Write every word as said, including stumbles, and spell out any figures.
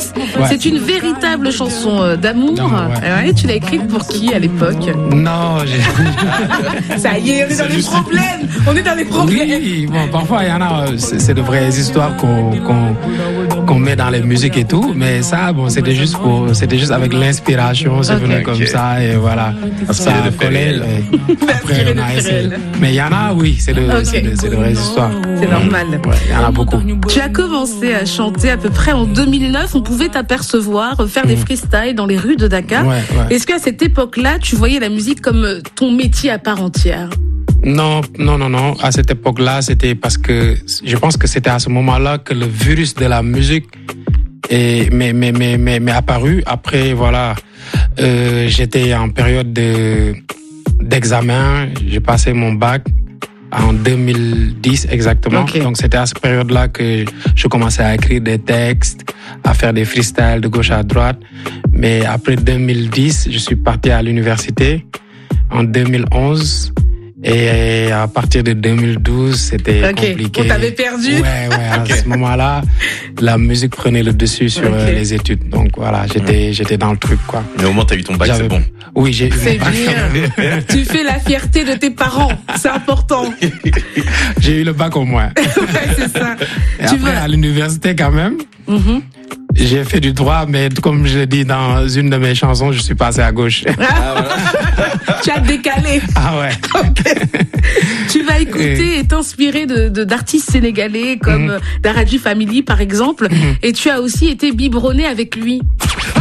dix. Ouais. C'est une véritable chanson d'amour. Non, ouais. Ouais, tu l'as écrite pour qui à l'époque? Non, j'ai... Ça y est, on est dans les problèmes. On est dans les problèmes. Oui, bon, parfois il y en a, c'est, c'est de vraies histoires qu'on, qu'on, qu'on met dans les musiques et tout, mais ça, bon, c'était juste pour, c'était juste avec l'inspiration, c'est Okay. venu comme Ok. ça et voilà. Ça a collé. Après, on a essayé. Mais il y en a, oui, c'est de, Ok. c'est de, c'est de vraies histoires. C'est normal. Ouais, il y en a beaucoup. Tu as commencé à chanter à peu près en deux mille neuf. On pouvait t'apercevoir faire des freestyles dans les rues de Dakar. Ouais, ouais. Est-ce qu'à cette époque-là, tu voyais la musique comme ton métier à part entière? Non, non, non, non. À cette époque-là, c'était parce que je pense que c'était à ce moment-là que le virus de la musique est, m'est, m'est, m'est, m'est, m'est apparu. Après, voilà, euh, j'étais en période de, d'examen. J'ai passé mon bac en deux mille dix exactement. Okay. Donc, c'était à cette période-là que je commençais à écrire des textes, à faire des freestyles de gauche à droite. Mais après deux mille dix, je suis parti à l'université en deux mille onze. Et à partir de deux mille douze, c'était Ok, compliqué. on t'avait perdu. Ouais, ouais. À Ok. ce moment-là, la musique prenait le dessus sur Ok. euh, les études. Donc voilà, j'étais, j'étais dans le truc, quoi. Mais au moins, t'as eu ton bac, J'avais- c'est bon. Oui, j'ai eu C'est mon bac. bien. Tu fais la fierté de tes parents. C'est important. J'ai eu le bac au moins. Ouais, c'est ça. Et Tu après, vas- à l'université, quand même, Mhm. j'ai fait du droit, mais comme je l'ai dit dans une de mes chansons, je suis passé à gauche. Tu as décalé. Ah ouais. Tu vas écouter et t'inspirer de, de d'artistes sénégalais comme Mhm. euh, Daradji Family par exemple, et tu as aussi été biberonné avec lui.